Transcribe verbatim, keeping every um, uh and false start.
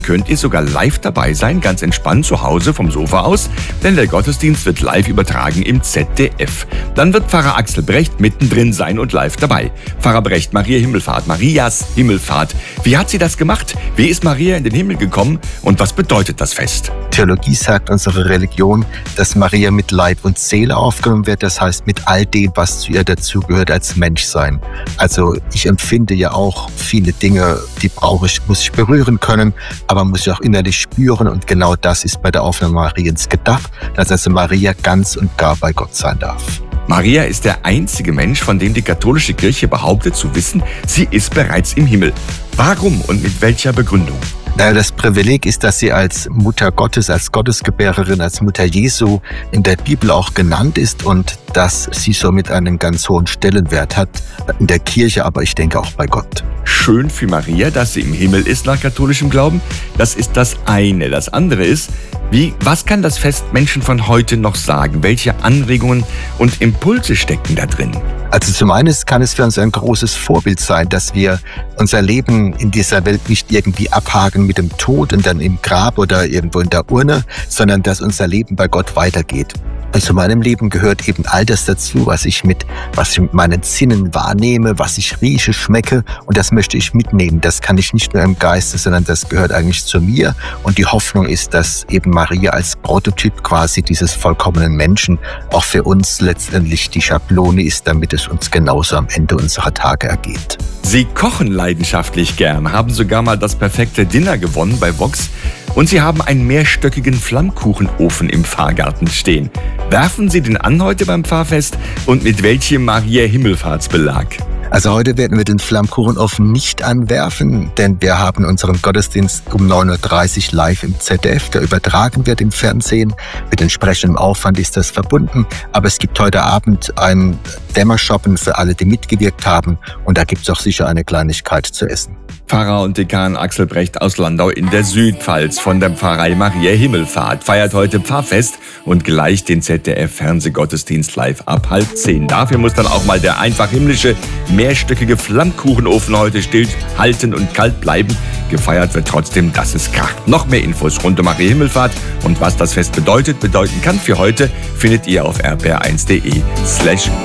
könnt ihr sogar live dabei sein, ganz entspannt zu Hause vom Sofa aus, denn der Gottesdienst wird live übertragen im Z D F. Dann wird Pfarrer Axel Brecht mittendrin sein und live dabei. Pfarrer Brecht, Maria Himmelfahrt, Marias Himmelfahrt. Wie hat sie das gemacht? Wie ist Maria in den Himmel gekommen und was bedeutet das Fest? Theologie sagt unsere Religion, dass Maria mit Leib und Seele aufgenommen wird, das heißt mit all dem, was zu ihr dazugehört als Menschsein. Also ich empfinde ja auch viele Dinge, die brauche ich, muss ich berühren können, aber muss ich auch innerlich spüren und genau das ist bei der Aufnahme Mariens gedacht, dass also Maria ganz und gar bei Gott sein darf. Maria ist der einzige Mensch, von dem die katholische Kirche behauptet zu wissen, sie ist bereits im Himmel. Warum und mit welcher Begründung? Naja, das Privileg ist, dass sie als Mutter Gottes, als Gottesgebärerin, als Mutter Jesu in der Bibel auch genannt ist und dass sie somit einen ganz hohen Stellenwert hat in der Kirche, aber ich denke auch bei Gott. Schön für Maria, dass sie im Himmel ist nach katholischem Glauben. Das ist das eine. Das andere ist, wie, was kann das Fest Menschen von heute noch sagen? Welche Anregungen und Impulse stecken da drin? Also zum einen kann es für uns ein großes Vorbild sein, dass wir unser Leben in dieser Welt nicht irgendwie abhaken mit dem Tod und dann im Grab oder irgendwo in der Urne, sondern dass unser Leben bei Gott weitergeht. Und zu meinem Leben gehört eben all das dazu, was ich mit, was ich mit meinen Sinnen wahrnehme, was ich rieche, schmecke. Und das möchte ich mitnehmen. Das kann ich nicht nur im Geiste, sondern das gehört eigentlich zu mir. Und die Hoffnung ist, dass eben Maria als Prototyp quasi dieses vollkommenen Menschen auch für uns letztendlich die Schablone ist, damit es uns genauso am Ende unserer Tage ergeht. Sie kochen leidenschaftlich gern, haben sogar mal das perfekte Dinner gewonnen bei Vox. Und Sie haben einen mehrstöckigen Flammkuchenofen im Pfarrgarten stehen. Werfen Sie den an heute beim Pfarrfest und mit welchem Maria-Himmelfahrtsbelag? Also heute werden wir den Flammkuchenofen nicht anwerfen, denn wir haben unseren Gottesdienst um neun Uhr dreißig live im Z D F, der übertragen wird im Fernsehen. Mit entsprechendem Aufwand ist das verbunden, aber es gibt heute Abend ein Dämmershoppen für alle, die mitgewirkt haben und da gibt es auch sicher eine Kleinigkeit zu essen. Pfarrer und Dekan Axel Brecht aus Landau in der Südpfalz von der Pfarrei Maria Himmelfahrt feiert heute Pfarrfest und gleich den Z D F-Fernsehgottesdienst live ab halb zehn. Dafür muss dann auch mal der einfach himmlische, mehrstöckige Flammkuchenofen heute stillhalten und kalt bleiben. Gefeiert wird trotzdem, dass es kracht. Noch mehr Infos rund um Maria Himmelfahrt und was das Fest bedeutet, bedeuten kann für heute, findet ihr auf r p r eins punkt d e slash